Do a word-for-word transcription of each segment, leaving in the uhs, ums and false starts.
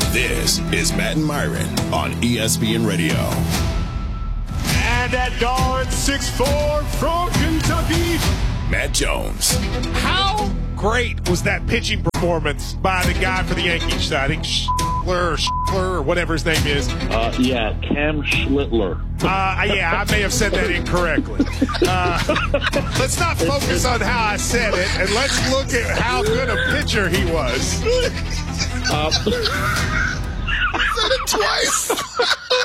This is Matt and Myron on E S P N Radio. And at guard, six foot four from Kentucky, Matt Jones. How great was that pitching performance by the guy for the Yankees? I think Schlittler or Schlittler or whatever his name is. Uh, yeah, Cam Schlittler. Uh, yeah, I may have said that incorrectly. Uh, let's not focus on how I said it, and let's look at how good a pitcher he was. Uh, said it twice.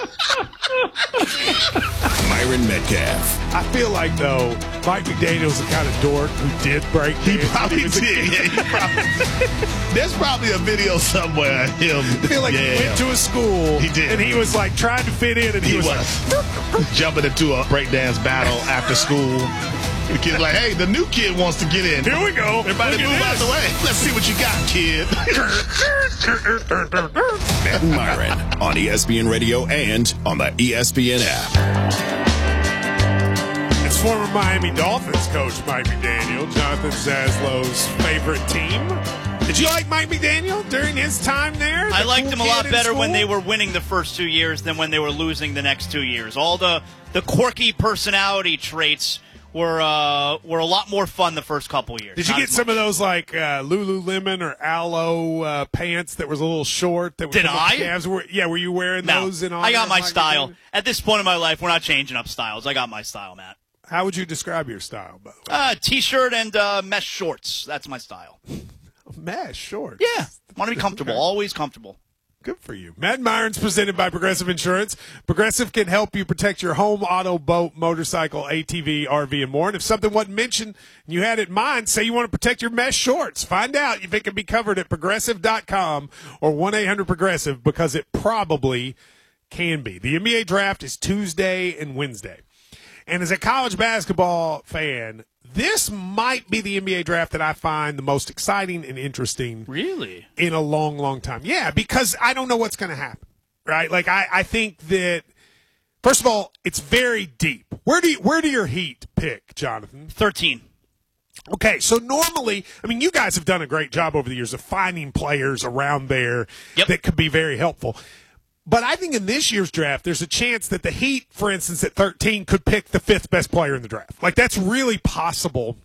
Myron Metcalf. I feel like, though, Mike McDaniel's the kind of dork who did break He dance. probably was a did. kid. Yeah, he probably, there's probably a video somewhere of him. I feel like yeah. he went to a school, He did. and he was like trying to fit in, and he, He was, was like, jumping into a breakdance battle after school. The kid's like, hey, the new kid wants to get in. here we go. Everybody Look move at out the way. Let's see what you got, kid. Matt and Myron on E S P N Radio and on the E S P N app. It's former Miami Dolphins coach Mike McDaniel, Jonathan Zaslow's favorite team. Did you like Mike McDaniel during his time there? I The liked cool him a lot kid in better when school? they were winning the first two years than when they were losing the next two years. All the, the quirky personality traits were uh, were a lot more fun the first couple years. Did you Not get as some much. of those like uh, Lululemon or Aloe uh, pants that was a little short? That would Did come up I? to calves? Were, yeah, were you wearing No, those? In I honor got of my Mike style. McDaniel? At this point in my life, we're not changing up styles. I got my style, Matt. How would you describe your style, by the way? Uh, T-shirt and uh, mesh shorts. That's my style. Mesh shorts. Yeah, want to be comfortable. Okay. Always comfortable. Good for you. Matt and Myron's presented by Progressive Insurance. Progressive can help you protect your home, auto, boat, motorcycle, A T V, R V, and more. And if something wasn't mentioned and you had it in mind, say you want to protect your mesh shorts. Find out if it can be covered at progressive dot com or one eight hundred progressive because it probably can be. The N B A draft is Tuesday and Wednesday. And as a college basketball fan, this might be the N B A draft that I find the most exciting and interesting Really? in a long, long time. Yeah, because I don't know what's going to happen, right? Like, I, I think that, first of all, it's very deep. Where do you, where do your Heat pick, Jonathan? thirteen. Okay, so normally, I mean, you guys have done a great job over the years of finding players around there Yep. that could be very helpful. But I think in this year's draft, there's a chance that the Heat, for instance, at thirteen, could pick the fifth best player in the draft. Like, that's really possible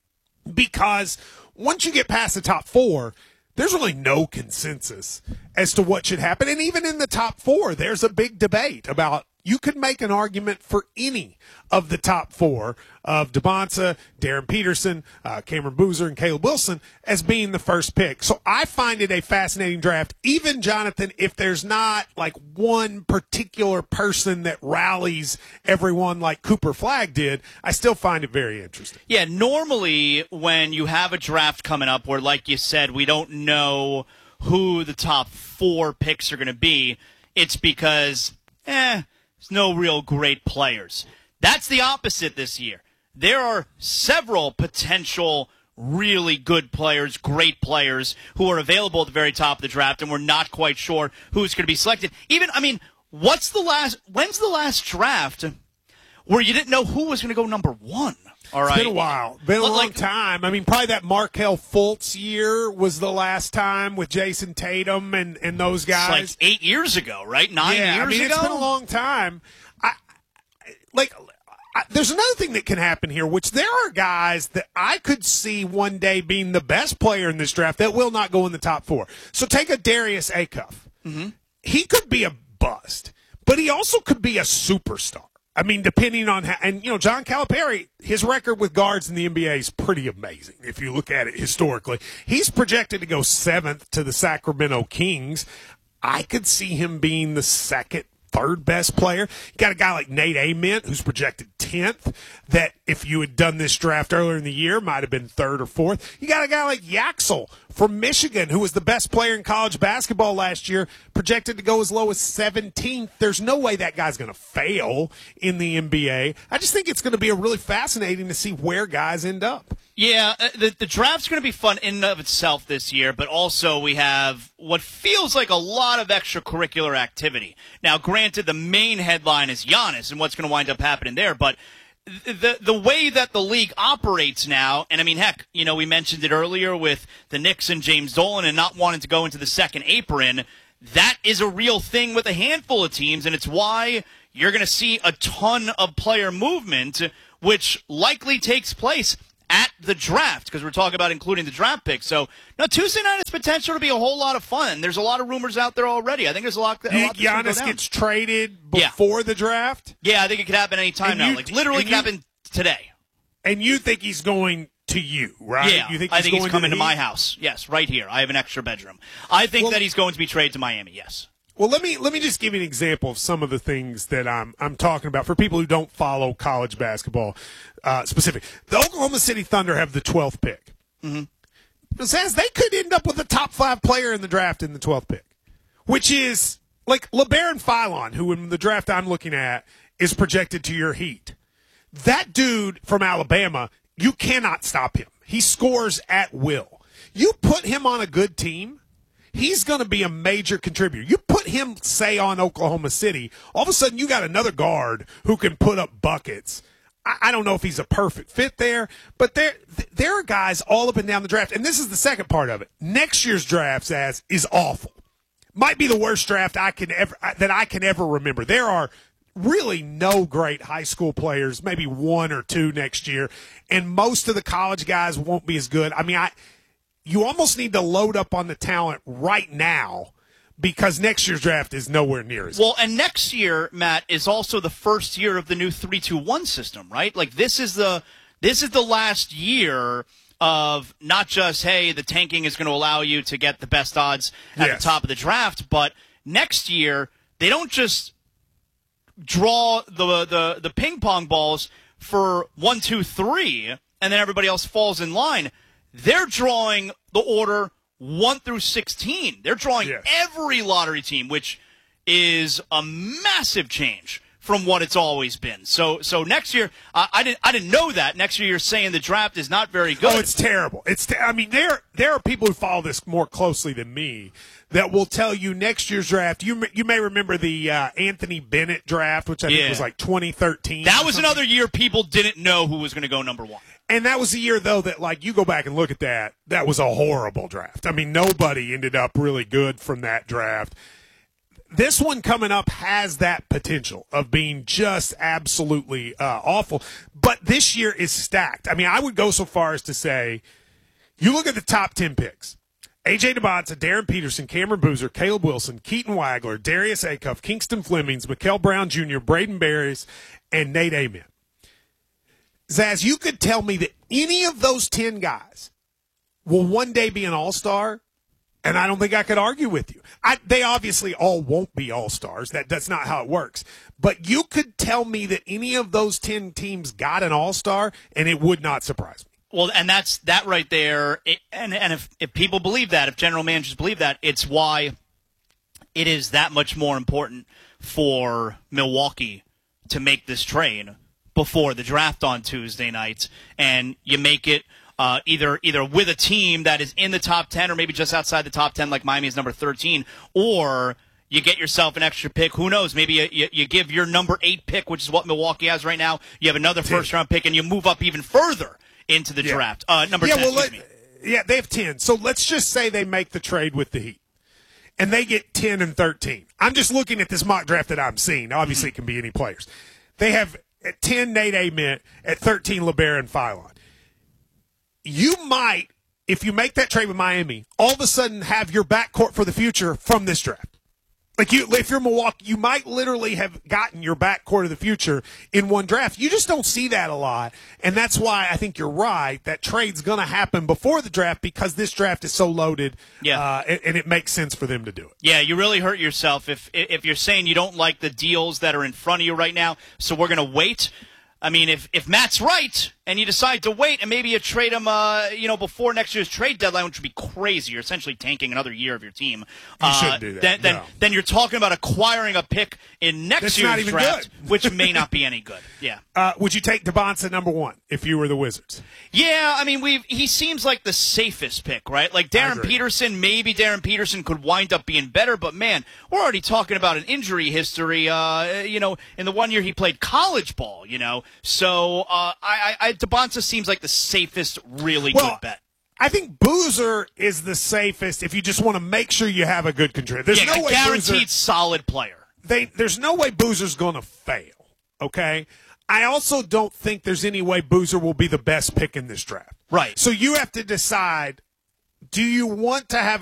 because once you get past the top four, there's really no consensus as to what should happen. And even in the top four, there's a big debate about you could make an argument for any of the top four of DeBonsa, Darren Peterson, uh, Cameron Boozer, and Caleb Wilson as being the first pick. So I find it a fascinating draft. Even, Jonathan, if there's not like one particular person that rallies everyone like Cooper Flagg did, I still find it very interesting. Yeah, normally when you have a draft coming up where, like you said, we don't know who the top four picks are going to be, it's because, eh, there's no real great players. That's the opposite this year. There are several potential really good players, great players, who are available at the very top of the draft, and we're not quite sure who's going to be selected. Even, I mean, what's the last, when's the last draft where you didn't know who was going to go number one? All right. It's been a while. Been a But, long like- time. I mean, probably that Markelle Fultz year was the last time with Jason Tatum and, and those It's guys. like eight years ago, right? Nine yeah, years I mean, ago? it's been a long time. I, I like. I, there's another thing that can happen here, which there are guys that I could see one day being the best player in this draft that will not go in the top four. So take a Darius Acuff. Mm-hmm. He could be a bust, but he also could be a superstar. I mean, depending on how, and you know, John Calipari, his record with guards in the N B A is pretty amazing. If you look at it historically, he's projected to go seventh to the Sacramento Kings. I could see him being the second, third best player. You got a guy like Nate Ament, who's projected tenth, that if you had done this draft earlier in the year, might have been third or fourth. You got a guy like Yaxel from Michigan, who was the best player in college basketball last year, projected to go as low as seventeenth. There's no way that guy's going to fail in the N B A. I just think it's going to be a really fascinating to see where guys end up. Yeah, uh, the, the draft's going to be fun in and of itself this year, but also we have what feels like a lot of extracurricular activity. Now, granted, the main headline is Giannis and what's going to wind up happening there, but the the way that the league operates now, and I mean, heck, you know, we mentioned it earlier with the Knicks and James Dolan and not wanting to go into the second apron. that is a real thing with a handful of teams, and it's why you're going to see a ton of player movement, which likely takes place at the draft, because we're talking about including the draft pick. So, no, Tuesday night has potential to be a whole lot of fun. There's a lot of rumors out there already. I think there's a lot. A Do you lot think Giannis go gets traded before yeah. the draft? Yeah, I think it could happen any time now. You, like, literally could you, happen today. And you think he's going to you, right? Yeah, you think I he's think going he's coming to, to my house. Yes, right here. I have an extra bedroom. I think well, that he's going to be traded to Miami, yes. Well, let me let me just give you an example of some of the things that I'm I'm talking about for people who don't follow college basketball uh, specific. The Oklahoma City Thunder have the twelfth pick. Mm-hmm. It says they could end up with a top five player in the draft in the twelfth pick, which is like LeBaron Philon, who in the draft I'm looking at is projected to your Heat. That dude from Alabama, you cannot stop him. He scores at will. You put him on a good team, he's going to be a major contributor. You put him, say, on Oklahoma City, all of a sudden you got another guard who can put up buckets. I, I don't know if he's a perfect fit there, but there there are guys all up and down the draft. And this is the second part of it. Next year's draft, Zaz, is awful. Might be the worst draft I can ever that I can ever remember. There are really no great high school players, maybe one or two next year, and most of the college guys won't be as good. I mean, I you almost need to load up on the talent right now because next year's draft is nowhere near as well. And next year, Matt, is also the first year of the new three two one system, right? Like this is the this is the last year of not just, hey, the tanking is going to allow you to get the best odds at yes. the top of the draft, but next year they don't just draw the the the ping pong balls for one, two, three, and then everybody else falls in line. They're drawing the order one through sixteen. They're drawing yes. every lottery team, which is a massive change from what it's always been. So, so next year, uh, I didn't, I didn't know that. Next year, you're saying the draft is not very good. Oh, it's terrible. It's, te- I mean, there, there are people who follow this more closely than me that will tell you next year's draft. You, you may remember the uh, Anthony Bennett draft, which I yeah. think was like twenty thirteen. That was another year people didn't know who was going to go number one. And that was the year, though, that, like, you go back and look at that, that was a horrible draft. I mean, nobody ended up really good from that draft. This one coming up has that potential of being just absolutely uh, awful. But this year is stacked. I mean, I would go so far as to say, you look at the top ten picks. A J DeBonta, Darren Peterson, Cameron Boozer, Caleb Wilson, Keaton Wagler, Darius Acuff, Kingston Flemings, Mikael Brown Junior, Braden Barris, and Nate Amen. Zaz, you could tell me that any of those ten guys will one day be an all-star, and I don't think I could argue with you. I, they obviously all won't be all-stars. That, that's not how it works. But you could tell me that any of those ten teams got an all-star, and it would not surprise me. Well, and that's that right there. It, and and if, if people believe that, if general managers believe that, it's why it is that much more important for Milwaukee to make this trade before the draft on Tuesday night, and you make it uh, either either with a team that is in the top ten or maybe just outside the top ten, like Miami is number thirteen, or you get yourself an extra pick. Who knows? Maybe you, you, you give your number eight pick, which is what Milwaukee has right now. You have another first-round pick, and you move up even further into the yeah. draft. Uh, number yeah, ten, well, excuse let, me. Yeah, they have ten. So let's just say they make the trade with the Heat, and they get ten and thirteen. I'm just looking at this mock draft that I'm seeing. Obviously, it can be any players. They have at ten, Nate Amen. At thirteen, LeBaron Philon. You might, if you make that trade with Miami, all of a sudden have your backcourt for the future from this draft. Like, you, if you're Milwaukee, you might literally have gotten your backcourt of the future in one draft. You just don't see that a lot, and that's why I think you're right. That trade's going to happen before the draft because this draft is so loaded, yeah. uh, and, and it makes sense for them to do it. Yeah, you really hurt yourself if if you're saying you don't like the deals that are in front of you right now, so we're going to wait. I mean, if, if Matt's right and you decide to wait and maybe you trade him, uh, you know, before next year's trade deadline, which would be crazy. You're essentially tanking another year of your team. You uh, shouldn't do that. Then, then, no. then you're talking about acquiring a pick in next That's year's not even draft, good. which may not be any good. Yeah. Uh, would you take DeBonta number one if you were the Wizards? Yeah, I mean, we he seems like the safest pick, right? Like Darren Peterson, maybe Darren Peterson could wind up being better, but man, we're already talking about an injury history. Uh, you know, in the one year he played college ball, you know, so uh, I, I, DeBonta seems like the safest, really well, good bet. I think Boozer is the safest if you just want to make sure you have a good contributor. There's yeah, no a way guaranteed Boozer, solid player. They, there's no way Boozer's going to fail, okay? I also don't think there's any way Boozer will be the best pick in this draft. Right. So you have to decide, do you want to have